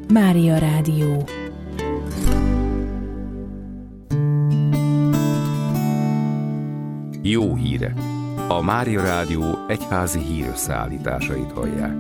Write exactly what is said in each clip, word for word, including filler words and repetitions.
Mária Rádió. Jó hírek! A Mária Rádió egyházi hírösszeállításait hallják.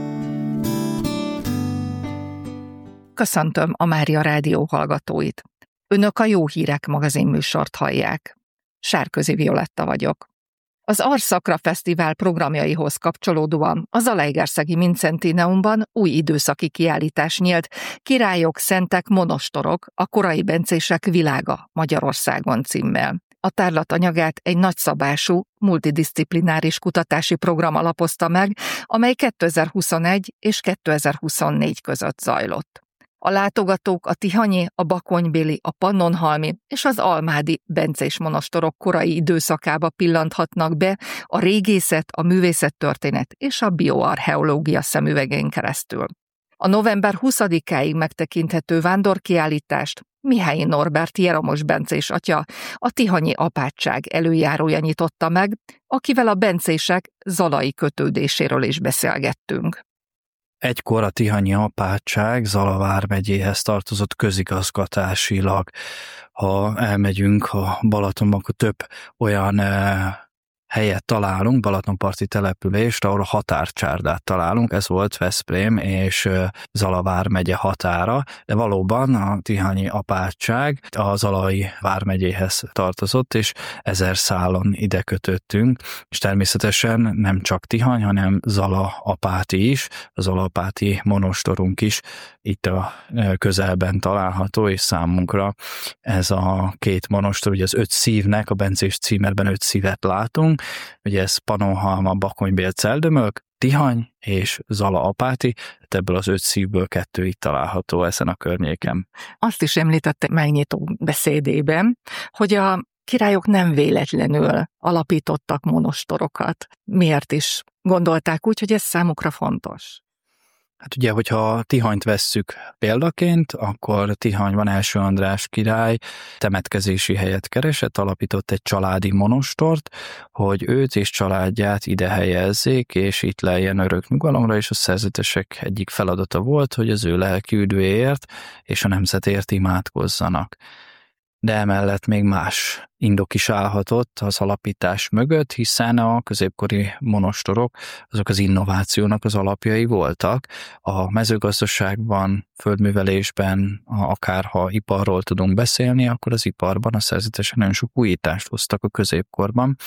Köszöntöm a Mária Rádió hallgatóit. Önök a Jó Hírek magazin műsort hallják. Sárközi Violetta vagyok. Az Arszakra Fesztivál programjaihoz kapcsolódóan a Zalaegerszegi Mincentineumban új időszaki kiállítás nyílt, Királyok, szentek, monostorok, a korai bencések világa Magyarországon címmel. A tárlat anyagát egy nagyszabású, multidisziplináris kutatási program alapozta meg, amely kétezer-huszonegy és kétezer-huszonnégy között zajlott. A látogatók a tihanyi, a bakonybéli, a pannonhalmi és az almádi bencés monostorok korai időszakába pillanthatnak be a régészet, a művészettörténet és a bioarcheológia szemüvegén keresztül. A november huszadikáig megtekinthető vándorkiállítást Mihályi Norbert jeromos bencés atya, a tihanyi apátság előjárója nyitotta meg, akivel a bencések zalai kötődéséről is beszélgettünk. Egykor a tihanyi apátság Zala vármegyéhez tartozott közigazgatásilag. Ha elmegyünk a Balatonba, akkor több olyan e, helyet találunk, balatonparti települést, ahol a határcsárdát találunk, ez volt Veszprém és e, Zala vármegye határa, de valóban a tihanyi apátság a Zalai vármegyéhez tartozott, és ezer szálon ide kötöttünk, és természetesen nem csak Tihany, hanem Zala apáti is, az Zala apáti monostorunk is itt a közelben található, és számunkra ez a két monostor, ugye az öt szívnek, a bencés címerben öt szívet látunk, ugye ez Pannonhalma, Bakonybél, Celdömölk, Tihany és Zala apáti, ebből az öt szívből kettő itt található ezen a környéken. Azt is említette megnyitó beszédében, hogy a királyok nem véletlenül alapítottak monostorokat. Miért is gondolták úgy, hogy ez számukra fontos? Hát ugye, hogyha Tihanyt vesszük példaként, akkor Tihanyban első András király temetkezési helyet keresett, alapított egy családi monostort, hogy őt és családját ide helyezzék, és itt leljen örök nyugalomra, és a szerzetesek egyik feladata volt, hogy az ő lelki üdvéért és a nemzetért imádkozzanak. De emellett még más indok is állhatott az alapítás mögött, hiszen a középkori monostorok azok az innovációnak az alapjai voltak. A mezőgazdaságban, földművelésben, akár ha iparról tudunk beszélni, akkor az iparban a szerzetesek nagyon sok újítást hoztak a középkorban,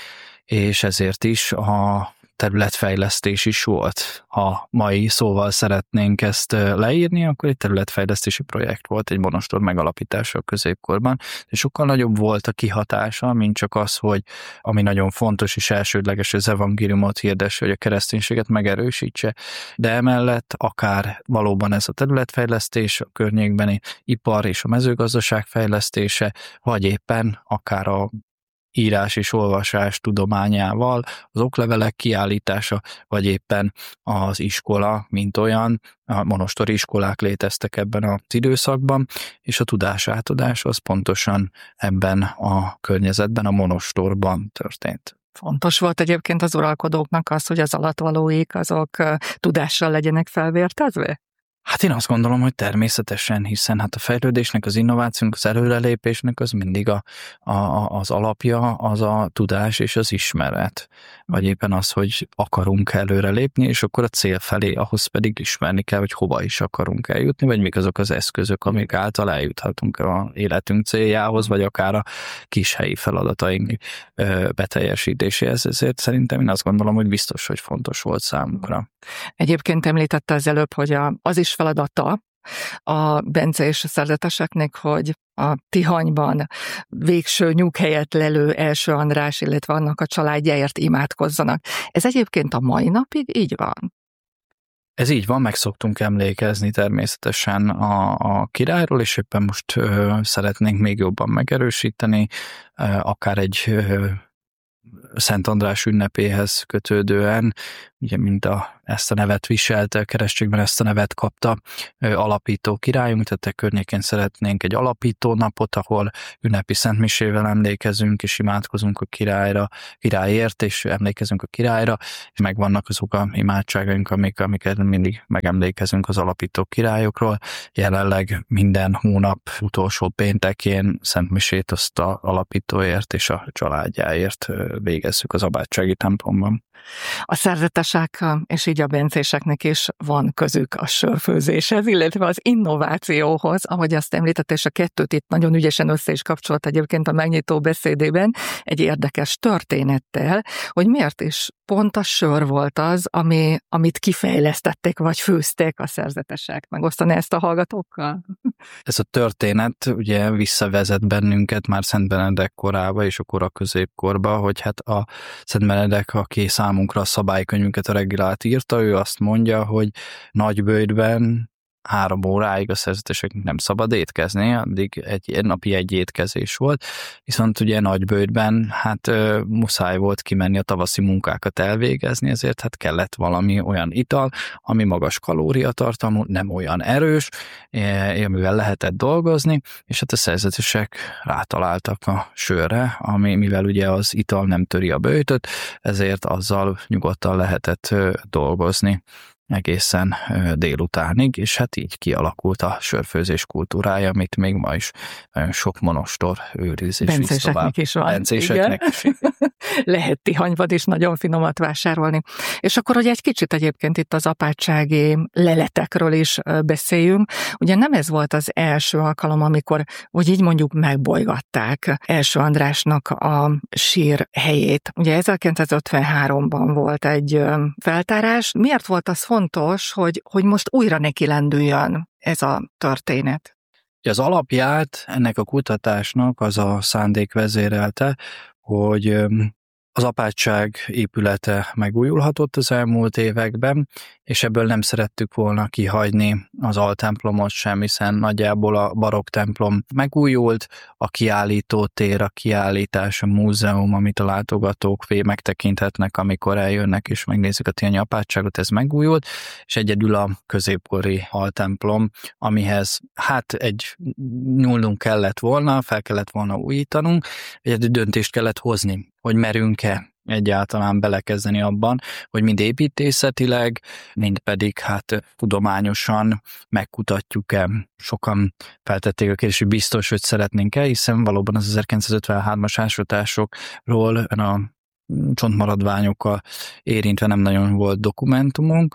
és ezért is a területfejlesztés is volt. Ha mai szóval szeretnénk ezt leírni, akkor egy területfejlesztési projekt volt, egy monostor megalapítása a középkorban, és sokkal nagyobb volt a kihatása, mint csak az, hogy ami nagyon fontos és elsődleges, az evangéliumot hirdesse, hogy a kereszténységet megerősítse, de emellett akár valóban ez a területfejlesztés, a környékbeni ipar és a mezőgazdaság fejlesztése, vagy éppen akár a írás és olvasás tudományával, az oklevelek kiállítása, vagy éppen az iskola, mint olyan, a monostori iskolák léteztek ebben az időszakban, és a tudásátadás az pontosan ebben a környezetben, a monostorban történt. Fontos volt egyébként az uralkodóknak az, hogy az alattvalóik azok tudással legyenek felvértezve? Hát én azt gondolom, hogy természetesen, hiszen hát a fejlődésnek, az innovációnak, az előrelépésnek az mindig a, a, az alapja, az a tudás és az ismeret. Vagy éppen az, hogy akarunk előrelépni, és akkor a cél felé, ahhoz pedig ismerni kell, hogy hova is akarunk eljutni, vagy mik azok az eszközök, amik által eljuthatunk a életünk céljához, vagy akár a kis helyi feladataink beteljesítéséhez. Ezért szerintem én azt gondolom, hogy biztos, hogy fontos volt számunkra. Egyébként említette az előbb, hogy a, az is feladata a bencés szerzeteseknek, hogy a Tihanyban végső nyughelyet lelő első András, illetve annak a családjáért imádkozzanak. Ez egyébként a mai napig így van? Ez így van, meg szoktunk emlékezni természetesen a, a királyról, és éppen most ö, szeretnénk még jobban megerősíteni, ö, akár egy ö, Szent András ünnepéhez kötődően, ugye mint a ezt a nevet viselte, keresztségben ezt a nevet kapta alapító királyunk, tehát a környékén szeretnénk egy alapító napot, ahol ünnepi szentmisével emlékezünk, és imádkozunk a királyra, királyért, és emlékezünk a királyra, és megvannak azok a imádságaink, amik, amiket mindig megemlékezünk az alapító királyokról. Jelenleg minden hónap utolsó péntekén szentmisét azt a alapítóért és a családjáért végezzük az apátsági templomban. A szerzetesek és így a bencéseknek is van közük a sörfőzéshez, illetve az innovációhoz, ahogy azt említett, és a kettőt itt nagyon ügyesen össze is kapcsolt egyébként a megnyitó beszédében egy érdekes történettel, hogy miért is pont a sör volt az, ami, amit kifejlesztették, vagy főzték a szerzetesek. Megosztani ezt a hallgatókkal? Ez a történet ugye visszavezet bennünket már Szent Benedek korába és a kora középkorba, hogy hát a Szent Benedek, aki számunkra a szabálykönyvünket, a regilát írta, ő azt mondja, hogy Nagyböjtben három óráig a szerzeteseknek nem szabad étkezni, addig egy napi egy étkezés volt, viszont ugye Nagyböjtben hát ö, muszáj volt kimenni a tavaszi munkákat elvégezni, ezért hát kellett valami olyan ital, ami magas kalóriatartalmú, nem olyan erős, é, amivel lehetett dolgozni, és hát a szerzetesek rátaláltak a sörre, ami mivel ugye az ital nem töri a böjtöt, ezért azzal nyugodtan lehetett ö, dolgozni egészen délutánig, és hát így kialakult a sörfőzés kultúrája, amit még ma is nagyon sok monostor őriz. Bencéseknek is van. Bencéseknek is. Lehet tihanyvad is nagyon finomat vásárolni. És akkor, hogy egy kicsit egyébként itt az apátsági leletekről is beszéljünk. Ugye nem ez volt az első alkalom, amikor, hogy így mondjuk megbolygatták Első Andrásnak a sír helyét. Ugye ezerkilencszázötvenháromban volt egy feltárás. Miért volt az fontos, hogy, hogy most újra neki lendüljön ez a történet? Az alapját ennek a kutatásnak az a szándék vezérelte, hogy az apátság épülete megújulhatott az elmúlt években, és ebből nem szerettük volna kihagyni az altemplomot sem, hiszen nagyjából a barokk templom megújult, a kiállítótér, a kiállítás, a múzeum, amit a látogatók megtekinthetnek, amikor eljönnek és megnézik a tihanyi apátságot, ez megújult, és egyedül a középkori altemplom, amihez hát egy nyúlnunk kellett volna, fel kellett volna újítanunk, egy döntést kellett hozni, hogy merünk-e egyáltalán belekezdeni abban, hogy mind építészetileg, mind pedig hát tudományosan megkutatjuk-e. Sokan feltették a kérdést, hogy biztos, hogy szeretnénk-e, hiszen valóban az ezerkilencszázötvenhármas ásatásokról a csontmaradványokkal érintve nem nagyon volt dokumentumunk,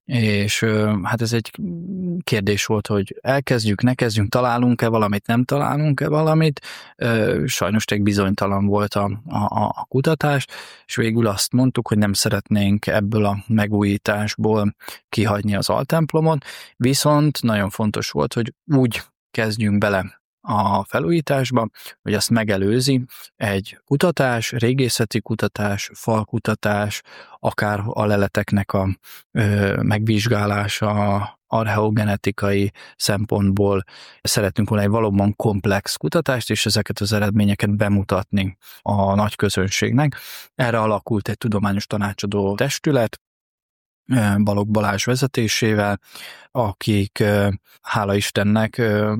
és hát ez egy kérdés volt, hogy elkezdjük, ne kezdjünk, találunk-e valamit, nem találunk-e valamit. Sajnos tényleg bizonytalan volt a, a, a kutatás, és végül azt mondtuk, hogy nem szeretnénk ebből a megújításból kihagyni az altemplomot, viszont nagyon fontos volt, hogy úgy kezdjünk bele a felújításba, hogy azt megelőzi egy kutatás, régészeti kutatás, falkutatás, akár a leleteknek a ö, megvizsgálása, archeogenetikai szempontból szeretnünk volna egy valóban komplex kutatást, és ezeket az eredményeket bemutatni a nagy közönségnek. Erre alakult egy tudományos tanácsadó testület, Balogh Balázs vezetésével, akik hála Istennek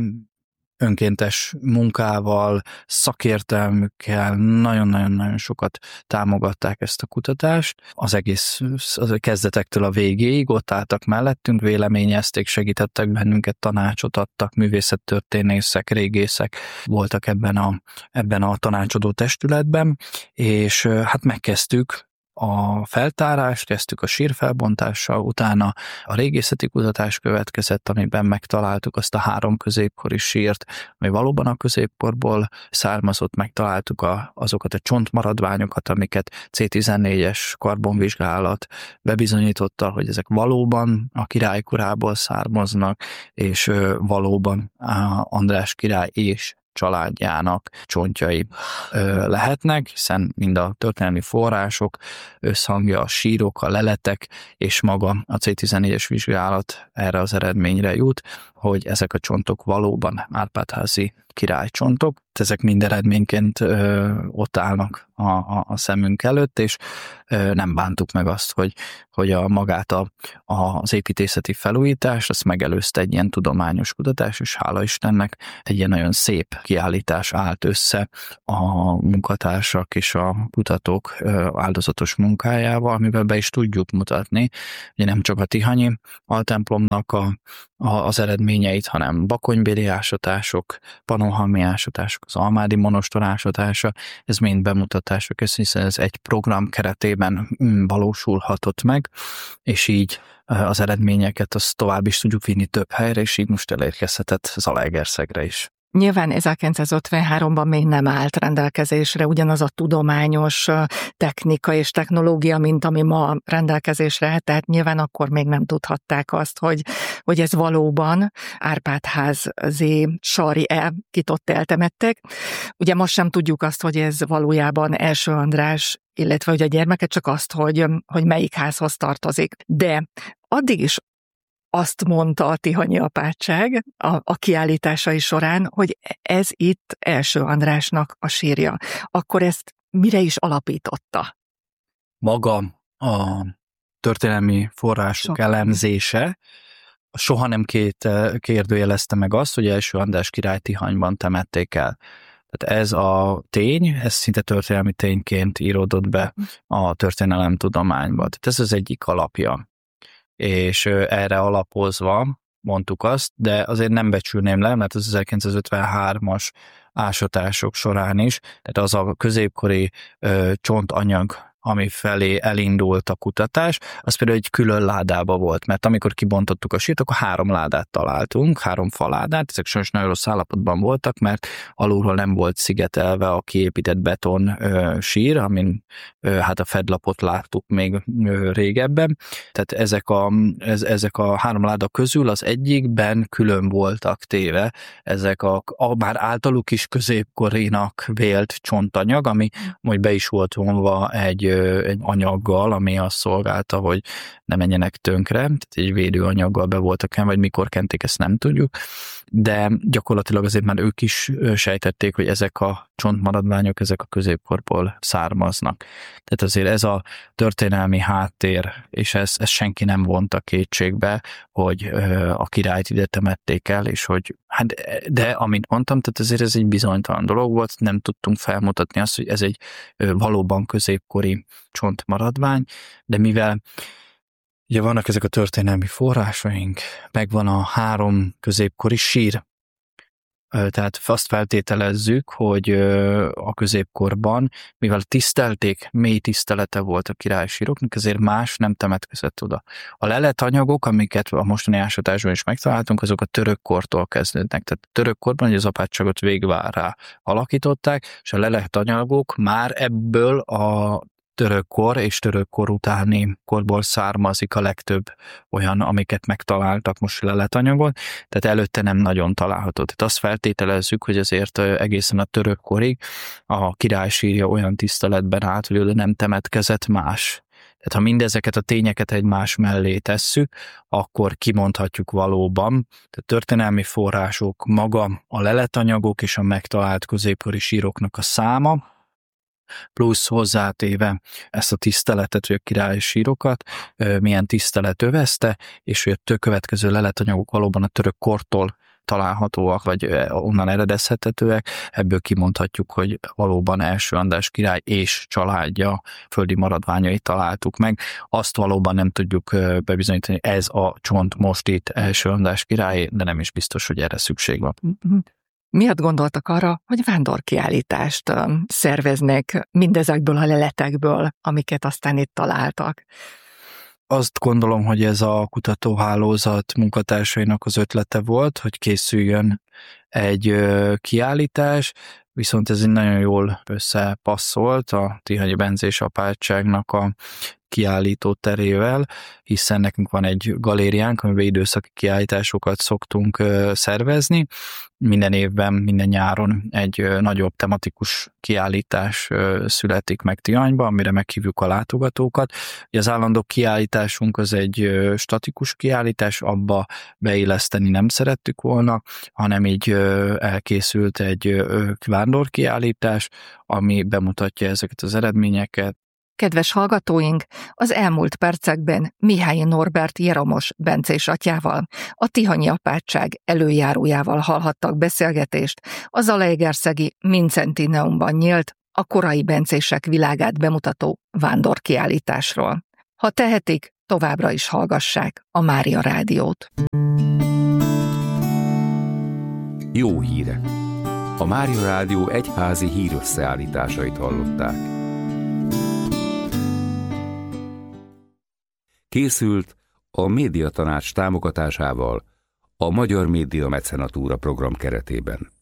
önkéntes munkával, szakértelmükkel nagyon-nagyon-nagyon sokat támogatták ezt a kutatást. Az egész az a kezdetektől a végéig ott álltak mellettünk, véleményezték, segítettek bennünket, tanácsot adtak, művészettörténészek, régészek voltak ebben a, ebben a tanácsadó testületben, és hát megkezdtük a feltárást, kezdtük a sírfelbontással, utána a régészeti kutatás következett, amiben megtaláltuk azt a három középkori sírt, ami valóban a középkorból származott, megtaláltuk a, azokat a csontmaradványokat, amiket cé tizennégyes karbonvizsgálat bebizonyította, hogy ezek valóban a királykorából származnak, és valóban András király és családjának csontjai ö, lehetnek, hiszen mind a történelmi források összhangja, a sírok, a leletek és maga a cé tizennégyes vizsgálat erre az eredményre jut, hogy ezek a csontok valóban Árpád-házi királycsontok. Ezek mind eredményként ö, ott állnak a, a, a szemünk előtt, és ö, nem bántuk meg azt, hogy, hogy a magát a, a, az építészeti felújítást, azt megelőzte egy ilyen tudományos kutatás, és hála Istennek egy ilyen nagyon szép kiállítás állt össze a munkatársak és a kutatók ö, áldozatos munkájával, amivel be is tudjuk mutatni, hogy nem csak a tihanyi altemplomnak a, a, az eredményeit, hanem bakonybéli ásatások, pannonhalmi ásatások, az almádi monostor ásatása, ez mind bemutatások, hiszen ez egy program keretében valósulhatott meg, és így az eredményeket azt tovább is tudjuk vinni több helyre, és így most elérkezhetett Zalaegerszegre is. Nyilván ezerkilencszázötvenháromban még nem állt rendelkezésre ugyanaz a tudományos technika és technológia, mint ami ma rendelkezésre áll, tehát nyilván akkor még nem tudhatták azt, hogy, hogy ez valóban Árpád-házi sarj-e, kit ott eltemettek. Ugye most sem tudjuk azt, hogy ez valójában Első András, illetve hogy a gyermeke, csak azt, hogy, hogy melyik házhoz tartozik. De addig is azt mondta a tihanyi apátság a, a kiállításai során, hogy ez itt Első Andrásnak a sírja. Akkor ezt mire is alapította? Maga a történelmi források Sok. elemzése soha nem két, kérdőjelezte meg azt, hogy Első András király Tihanyban temették el. Tehát ez a tény, ez szinte történelmi tényként íródott be a történelemtudományba. Tehát ez az egyik alapja. És erre alapozva mondtuk azt, de azért nem becsülném le, mert az ezerkilencszázötvenhármas ásatások során is, tehát az a középkori ö, csontanyag, ami felé elindult a kutatás, az például egy külön ládába volt, mert amikor kibontottuk a sírt, akkor három ládát találtunk, három faládát, ezek sajnos nagyon rossz állapotban voltak, mert alulról nem volt szigetelve a kiépített beton ö, sír, amin ö, hát a fedlapot láttuk még ö, régebben, tehát ezek a, ez, ezek a három láda közül az egyikben külön voltak téve ezek a, a már általuk is középkorinak vélt csontanyag, ami majd be is volt vonva egy egy anyaggal, ami azt szolgálta, hogy ne menjenek tönkre, tehát egy védőanyaggal be voltak el, vagy mikor kenték, ezt nem tudjuk, de gyakorlatilag azért már ők is sejtették, hogy ezek a csontmaradványok, ezek a középkorból származnak. Tehát azért ez a történelmi háttér, és ez, ez senki nem vonta kétségbe, hogy a királyt ide temették el, és hogy hát, de amint mondtam, tehát azért ez egy bizonytalan dolog volt, nem tudtunk felmutatni azt, hogy ez egy valóban középkori csontmaradvány, de mivel ugye vannak ezek a történelmi forrásaink, megvan a három középkori sír, tehát azt feltételezzük, hogy a középkorban, mivel tisztelték, mély tisztelete volt a királysíroknak, ezért más nem temetkezett oda. A leletanyagok, amiket a mostani ásatásban is megtaláltunk, azok a török kortól kezdődnek. Tehát a török korban az apátságot végvárrá alakították, és a leletanyagok már ebből a török kor és török kor utáni korból származik a legtöbb olyan, amiket megtaláltak most leletanyagon, tehát előtte nem nagyon található. Tehát azt feltételezzük, hogy azért egészen a török korig a király sírja olyan tiszteletben állt, hogy oda nem temetkezett más. Tehát ha mindezeket a tényeket egymás mellé tesszük, akkor kimondhatjuk valóban, tehát történelmi források, maga a leletanyagok és a megtalált középkori síroknak a száma, plusz hozzátéve ezt a tiszteletet, hogy a királyi sírokat milyen tisztelet övezte, és hogy a következő leletanyagok valóban a török kortól találhatóak, vagy onnan eredezhetőek, ebből kimondhatjuk, hogy valóban Első András király és családja földi maradványait találtuk meg. Azt valóban nem tudjuk bebizonyítani, ez a csont most itt Első András király, de nem is biztos, hogy erre szükség van. Miért gondoltak arra, hogy vándorkiállítást szerveznek mindezekből a leletekből, amiket aztán itt találtak? Azt gondolom, hogy ez a kutatóhálózat munkatársainak az ötlete volt, hogy készüljön egy kiállítás, viszont ez nagyon jól összepasszolt a tihanyi benzés apátságnak a kiállító terével, hiszen nekünk van egy galériánk, amiben időszaki kiállításokat szoktunk szervezni. Minden évben, minden nyáron egy nagyobb tematikus kiállítás születik meg Tihanyban, amire meghívjuk a látogatókat. Az állandó kiállításunk az egy statikus kiállítás, abba beilleszteni nem szerettük volna, hanem így elkészült egy vándorkiállítás, ami bemutatja ezeket az eredményeket. Kedves hallgatóink, az elmúlt percekben Mihály Norbert Jeromos bencés atyával, a tihanyi apátság előjárójával hallhattak beszélgetést a zalaegerszegi Mincentineumban nyílt, a korai bencések világát bemutató vándorkiállításról. Ha tehetik, továbbra is hallgassák a Mária Rádiót. Jó hírek! A Mária Rádió egyházi hírösszeállításait hallották. Készült a Médiatanács támogatásával a Magyar Média Mecenatúra program keretében.